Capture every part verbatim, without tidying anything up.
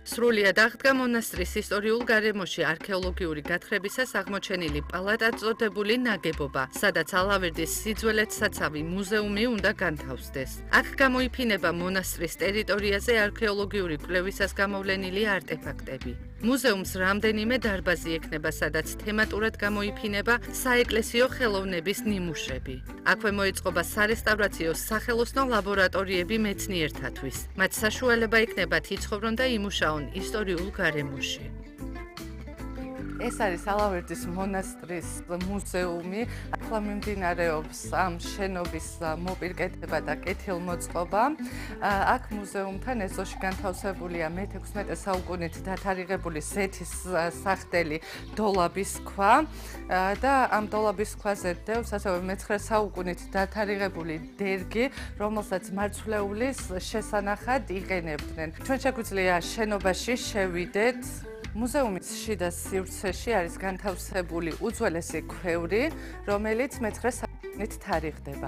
სრულიად აღდგა მონასტრის ისტორიულ გარემოში არქეოლოგიური გათხრებისას აღმოჩენილი პალატად წოდებული ნაგებობა, სადაც ალავერდის სიძველეთ საცავი მუზეუმი უნდა განთავსდეს. აქ გამოიფინება მონასტრის ტერიტორიაზე არქეოლოგიური კვლევისას გამოვლენილი არტეფაქტები. მუზეუმს რამდენიმე დარბაზი ექნება, სადაც თემატურად გამოიფინება საეკლესიო ხელოვნების ნიმუშები. აქვე მოეწყობა სარესტავრაციო სახელოსნო ლაბორატორიები მეცნიერთათვის. მათ საშუალება იქნებათ იცხოვრონ და იმუშაონ ისტორიულ გარემოში. ეს არის ალავერდის მონასტრის მუზეუმი. ახლა მიმდინარეობს ამ შენობის მოპირკეთება და კეთილმოწყობა. აქ მუზეუმთან ეზოში განთავსებულია მეთექვსმეტე საუკუნით დათარიღებული ზეთის სახდელი დოლაბის ქვა და ამ დოლაბის ქვაზე დევს ასევე მეცხრე საუკუნით დათარიღებული დერგი, რომელსაც მარცვლეულის შესანახად იყენებდნენ. ჩვენ შეგვიძლია შენობაში შევიდეთ. მუზეუმის შიდა სივრცეში არის განთავსებული უძველესი ქვევრი, რომელიც მეცხრე საუკუნით თარიღდება.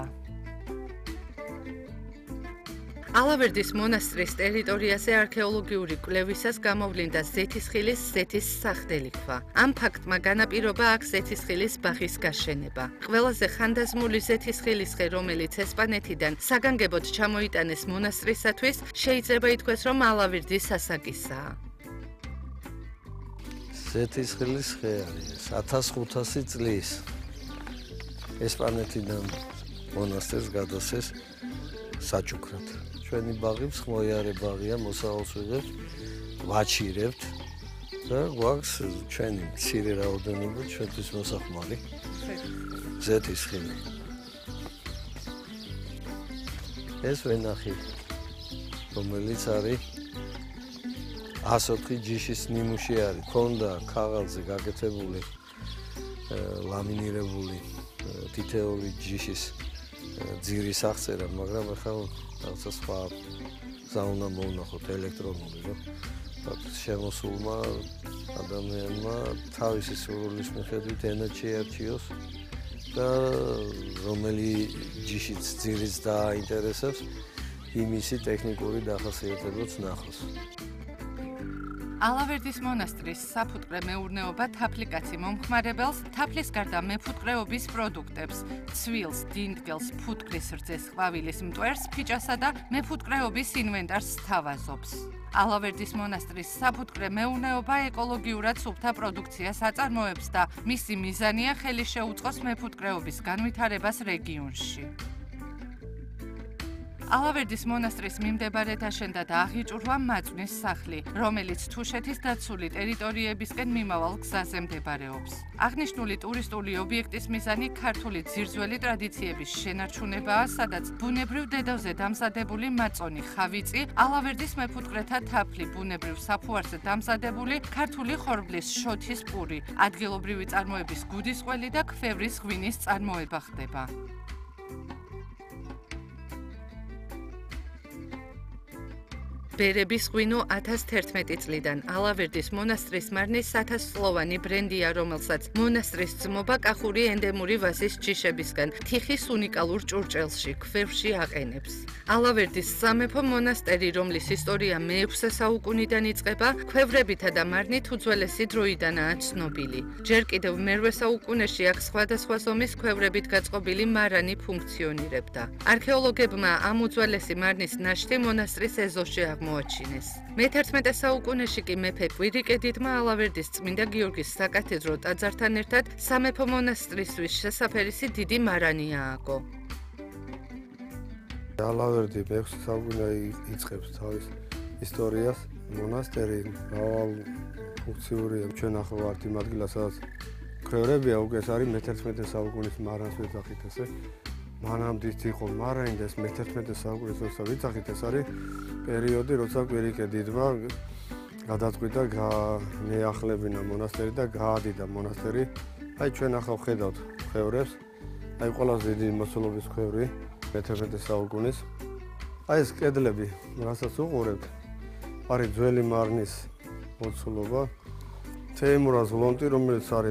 ალავერდის მონასტრის ტერიტორიაზე არქეოლოგიური კვლევისას გამოვლინდა ზეთისხილის ზეთის სახდელი ქვა. ამ ფაქტმა განაპირობა აქ ზეთისხილის ბაღის გაშენება. ყველაზე ხანდაზმული ზეთისხილის ხე, რომელიც ესპანეთიდან საგანგებოდ ჩამოიტანეს მონასტრისათვის, შეიძლება ითქვეს, რომ ალავერდის ასაკისაა. ზეთისხილის ხე არის ათას ხუთასი წლის ესპანეთიდან მონასტერს გადასეს საჩუქრად. ჩვენი ბაღი მსხმოიარე ბაღია, მოსავალს ვიღებთ, ვაჩირებთ და გვაქვს ჩვენი მცირე რაოდენობა ჩვენთვის მოსახმარი ზეთისხილი. ეს ვენახი, რომელიც არის ასოთხი ჯიშის ნიმუში არის. ქონდა ქაღალდზე გაკეთებული ლამინირებული თითეული ჯიშის ძირის აღწერა, მაგრამ ახლა რაღაცა სხვა გზა უნდა მოვნახოთ ელექტრონული, რომ შემოსულმა ადამიანმა თავისი სურვილის მიხედვით ენა შეარჩიოს და რომელი ჯიშიც ძირიც დააინტერესებს, იმისი ტექნიკური დახასიათებაც ნახოს. ალავერდის მონასტრის საფუტკრე მეურნეობა თაფლიკაცი მომხმარებელს თაფლის გარდა მეფუტკრეობის პროდუქტებს, ცვილს, დინდგელს, ფუტკრის რძეს, ყვავილის მტვერს, ფიჭასა და მეფუტკრეობის ინვენტარს სთავაზობს. ალავერდის მონასტრის საფუტკრე მეურნეობა ეკოლოგიურად სუფთა პროდუქციას აწარმოებს და მისი მიზანია ხელი შეუწყოს მეფუტკრეობის განვითარებას რეგიონში. ალავერდის მონასტრის მიმდებარედ აშენდა და აღიჭურვა მაწვნის სახლი, რომელიც თუშეთის დაცული ტერიტორიებისკენ მიმავალ გზაზე მდებარეობს. აღნიშნული ტურისტული ობიექტის მიზანი ქართული ძირძველი ტრადიციების შენარჩუნებაა, სადაც ბუნებრივ დედავზე დამზადებული მაწონი, ხავიწი, ალავერდის მეფუტკრეთა თაფლი, ბუნებრივ საფუარზე დამზადებული ქართული ხორბლის შოთის პური, ადგილობრივი წარმოების გუდისყველი და ქვევრის ღვინის წარმოება ხდება. ბერების ღვინო ათას თერთმეტი წლიდან ალავერდის მონასტრის მარნის ათასწლოვანი ბრენდია, რომელსაც მონასტრის ძმობა კახური ენდემური ვაზის ჯიშებისგან თიხის უნიკალურ ჭურჭელში, ქვევში აყენებს. ალავერდის სამეფო მონასტერი, რომლის ისტორია მეექვსე საუკუნიდან იწყება, ქვევრებითა და მარნით უძველესი დროიდანაა ცნობილი. ჯერ კიდევ მერვე საუკუნეში აქ სხვადასხვა ზომის ქვევრებით გაწყობილი მარანი ფუნქციონირებდა. არქეოლოგებმა ამ უძველესი მარნის ნაშთი მონასტრის ეზოში მოაჩინეს. მეთერთმეტე საუკუნეში კი მეფე კვირიკე დიდმა ალავერდის წმინდა გიორგის საკათედრო ტაძართან ერთად სამეფო მონასტრისთვის შესაფერისი დიდი მარანი ააგო. ალავერდი მეექვსე საუკუნეში იწყებს თავის ისტორიას. მონასტერი მრავალ ფუნქციურია. ჩვენ ახლა ვართ იმ ადგილას, სადაც ქვევრებია, უკვე ეს არის მეთერთმეტე საუკუნის მარანს ვეძახით ესე. მანამდით იყო მარანი და ეს მეთერთმეტე საუკუნის როცა ვიცახით, ეს არის პერიოდი, როცა კვირიკე დიდმა გადაწყვიტა მეახლებინა მონასტერი და გაადიდა მონასტერი. აი ჩვენ ახლა ვხედავთ ქვევრებს. აი ყველაზე დიდი მოცულობის ქვევრი მეთერთმეტე საუკუნის. აი ეს კედლები, რასაც უყურებთ, არის ძველი მარნის მოცულობა. თეიმურაზ ლონტი, რომელიც არის